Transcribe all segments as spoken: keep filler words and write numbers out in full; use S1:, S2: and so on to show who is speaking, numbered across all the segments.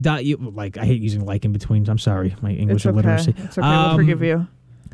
S1: Dot, you, like, I hate using like in betweens. I'm sorry. My English
S2: It's okay.
S1: illiteracy.
S2: It's okay.
S1: Um,
S2: We'll forgive you.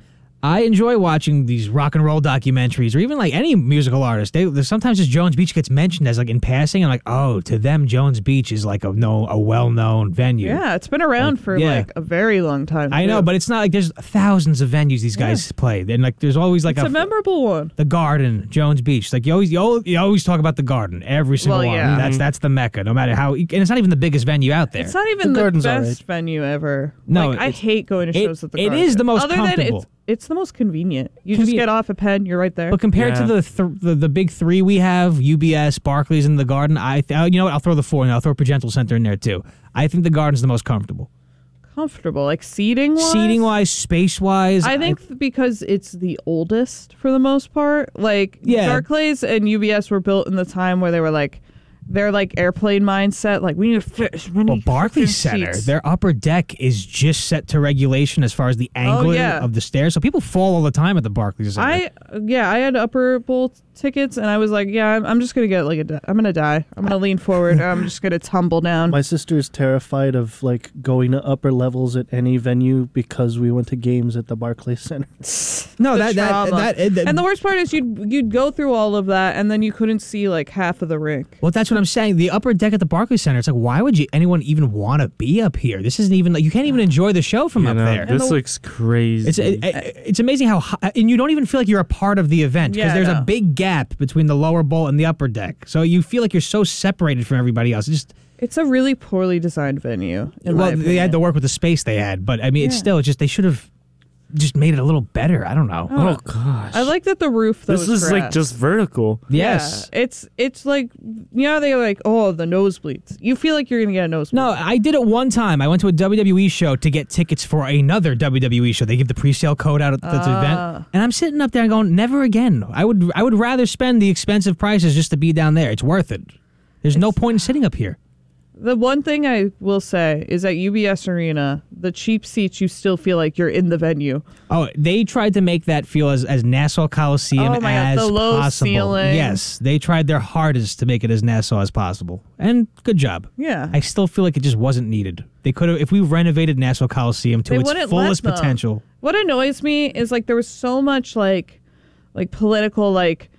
S1: I enjoy watching these rock and roll documentaries, or even like any musical artist. They sometimes just Jones Beach gets mentioned as like in passing, and like, oh, to them, Jones Beach is like a no a well known venue.
S2: Yeah, it's been around
S1: like,
S2: for
S1: yeah.
S2: like a very long time.
S1: I
S2: too.
S1: know, but it's not like there's thousands of venues these guys
S2: Yeah.
S1: play, and like there's always like
S2: it's a,
S1: a,
S2: memorable one.
S1: the Garden, Jones Beach. Like you always you always, you always talk about the Garden every single
S2: Well,
S1: one.
S2: yeah.
S1: That's that's the mecca, no matter how. And it's not even the biggest venue out there.
S2: It's not even
S3: The
S2: the,
S3: Garden's
S2: best
S3: alright.
S2: venue ever.
S1: No,
S2: like, I
S1: it's-
S2: hate going to
S1: it-
S2: shows at the
S1: it
S2: Garden.
S1: is the most
S2: Other
S1: comfortable.
S2: Than it's, it's the most convenient. You just
S1: Conven-
S2: get off at Penn, you're right there.
S1: But compared
S3: Yeah.
S1: to the, th- the the big three we have, U B S, Barclays, and the Garden, I th- you know what? I'll throw the four, and I'll throw Prudential Center in there too. I think the Garden's the most comfortable,
S2: Comfortable, like seating wise.
S1: seating wise, space wise.
S2: I think because it's the oldest for the most part. Like
S1: Yeah.
S2: Barclays and U B S were built in the time where they were like, they're like airplane mindset. Like we need to fit as many
S1: Well, Barclays
S2: freaking
S1: Center,
S2: seats.
S1: their upper deck is just set to regulation as far as the angle
S2: Oh, yeah.
S1: of the stairs, so people fall all the time at the Barclays Center.
S2: I yeah, I had upper bowl tickets, and I was like, yeah, I'm, I'm just gonna get like a, di- I'm gonna die. I'm gonna lean forward. And I'm just gonna tumble down.
S3: My sister is terrified of like going to upper levels at any venue because we went to games at the Barclays Center.
S1: no,
S2: The
S1: that, that
S2: trauma.
S1: that that that
S2: And the worst part is you'd you'd go through all of that, and then you couldn't see like half of the rink.
S1: Well, that's what I'm saying. The upper deck at the Barclays Center. It's like, why would you anyone even want to be up here? This isn't even like you can't even enjoy the show from
S4: You
S1: up
S4: know,
S1: there.
S4: this
S2: the-
S4: looks crazy.
S1: It's it, it's amazing how high, and you don't even feel like you're a part of the event because
S2: Yeah,
S1: there's
S2: no.
S1: a big gap between the lower bowl and the upper deck. So you feel like you're so separated from everybody else. It just
S2: It's a really poorly designed venue. In
S1: well,
S2: my
S1: they had to
S2: opinion.
S1: work with the space they had, but I mean, it's
S2: Yeah.
S1: still it's just they should have just made it a little better. I don't know.
S4: oh gosh.
S2: I like that the roof though
S4: this
S2: is
S4: is like
S2: grass.
S4: just vertical.
S1: Yes.
S2: Yeah, it's it's like you know they like oh the nosebleeds. You feel like you're gonna get a nosebleed.
S1: No, I did it one time. I went to a W W E show to get tickets for another W W E show. They give the pre-sale code out at the
S2: Ah.
S1: event, and I'm sitting up there and going, "Never again." I would, I would rather spend the expensive prices just to be down there. It's worth it. There's no point in sitting up here.
S2: The one thing I will say is at U B S Arena, the cheap seats you still feel like you're in the venue.
S1: Oh, they tried to make that feel as, as Nassau Coliseum
S2: Oh my God,
S1: as
S2: the low
S1: possible.
S2: ceiling.
S1: Yes, they tried their hardest to make it as Nassau as possible, and good job.
S2: Yeah.
S1: I still feel like it just wasn't needed. They could have, if we renovated Nassau Coliseum to
S2: They
S1: its
S2: wouldn't
S1: fullest
S2: let them.
S1: potential.
S2: What annoys me is like there was so much like like political like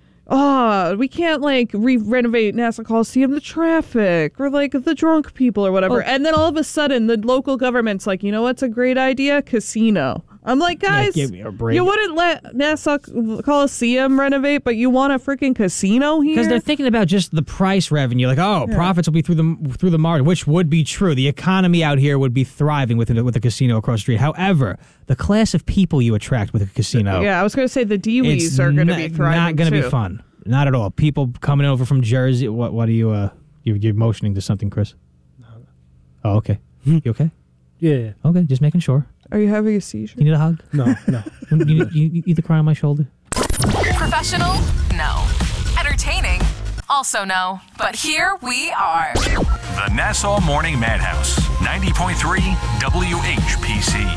S2: oh we can't like re- renovate Nassau Coliseum, the traffic or like the drunk people or whatever,
S1: Oh.
S2: and then all of a sudden the local government's like, you know what's a great idea? Casino. I'm like, guys,
S1: give me a break.
S2: you wouldn't let Nassau Coliseum renovate, but you want a freaking casino here?
S1: Because they're thinking about just the price revenue, like oh, profits will be through the through the market, which would be true. The economy out here would be thriving with a, with a casino across the street. However, the class of people you attract with a casino,
S2: yeah, I was going to say the Dwees
S1: it's
S2: are going to
S1: not-
S2: be thriving
S1: not going to
S2: too.
S1: be fun. Not at all. People coming over from Jersey. What? What are you? Uh, you, you're motioning to something, Chris? No. Oh, okay. You okay?
S3: Yeah.
S1: Okay, just making sure.
S2: Are you having a seizure?
S1: You need a hug?
S3: No, no.
S1: you, you, you, you need to cry on my shoulder?
S5: Professional? No. Entertaining? Also no. But here we are.
S6: The Nassau Morning Madhouse, ninety point three W H P C.